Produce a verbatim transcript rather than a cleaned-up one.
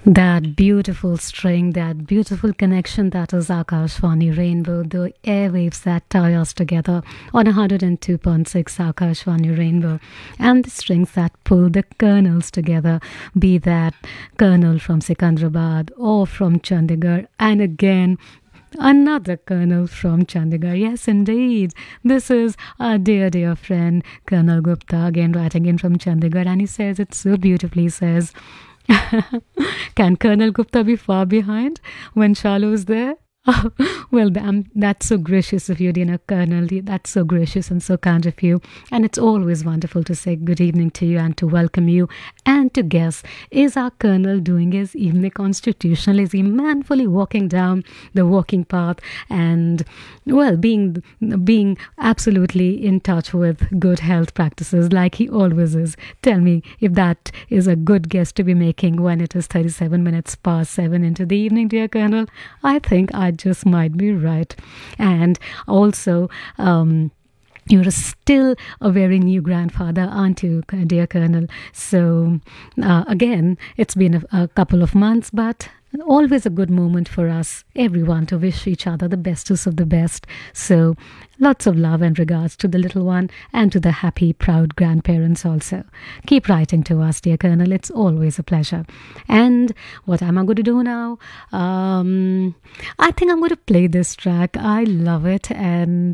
That beautiful string, that beautiful connection that is Akashvani Rainbow, the airwaves that tie us together on one hundred two point six Akashvani Rainbow, and the strings that pull the kernels together, be that kernel from Sikandrabad or from Chandigarh, and again another colonel from Chandigarh. Yes, indeed. This is our dear, dear friend, Colonel Gupta, again writing in from Chandigarh. And he says it so beautifully. He says, can Colonel Gupta be far behind when Shalu is there? Well, um, that's so gracious of you, dear Colonel. That's so gracious and so kind of you. And it's always wonderful to say good evening to you and to welcome you and to guess, is our Colonel doing his evening constitutional? Is he manfully walking down the walking path and, well, being being absolutely in touch with good health practices like he always is? Tell me if that is a good guess to be making when it is thirty-seven minutes past seven into the evening, dear Colonel. I think I just might be right. And also, um, you're still a very new grandfather, aren't you, dear Colonel? So, uh, again, it's been a, a couple of months, but always a good moment for us, everyone, to wish each other the bestest of the best. So, lots of love and regards to the little one and to the happy, proud grandparents also. Keep writing to us, dear Colonel. It's always a pleasure. And what am I going to do now? Um, I think I'm going to play this track. I love it. And